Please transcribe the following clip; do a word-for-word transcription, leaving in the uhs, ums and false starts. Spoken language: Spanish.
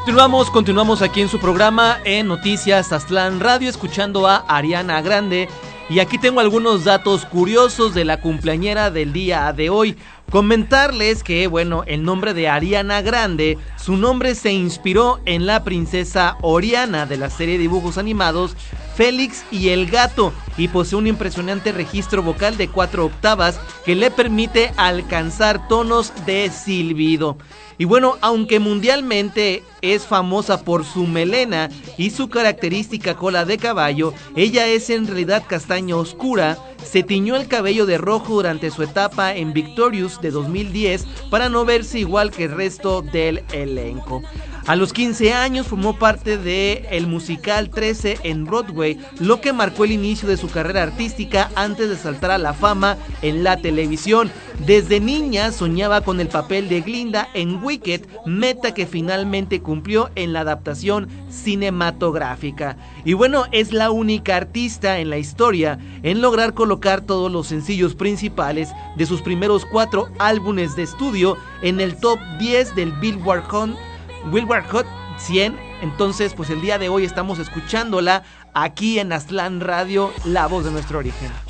Continuamos, continuamos aquí en su programa en Noticias Aztlán Radio, escuchando a Ariana Grande. Y aquí tengo algunos datos curiosos de la cumpleañera del día de hoy. Comentarles que, bueno, el nombre de Ariana Grande, su nombre se inspiró en la princesa Oriana de la serie de dibujos animados Félix y el Gato, y posee un impresionante registro vocal de cuatro octavas que le permite alcanzar tonos de silbido. Y bueno, aunque mundialmente es famosa por su melena y su característica cola de caballo, ella es en realidad castaña oscura. Se tiñó el cabello de rojo durante su etapa en Victorious de dos mil diez para no verse igual que el resto del elenco. A los quince años formó parte del musical trece en Broadway, lo que marcó el inicio de su carrera artística antes de saltar a la fama en la televisión. Desde niña soñaba con el papel de Glinda en Wicked, meta que finalmente cumplió en la adaptación cinematográfica. Y bueno, es la única artista en la historia en lograr colocar todos los sencillos principales de sus primeros cuatro álbumes de estudio en el top diez del Billboard Hot Billboard Hot cien. Entonces, pues el día de hoy estamos escuchándola aquí en Aztlán Radio, la voz de nuestro origen.